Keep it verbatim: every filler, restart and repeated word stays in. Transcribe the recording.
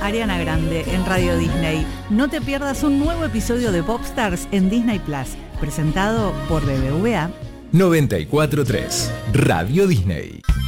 Ariana Grande en Radio Disney. No te pierdas un nuevo episodio de Popstars en Disney Plus, presentado por B B V A noventa y cuatro punto tres Radio Disney.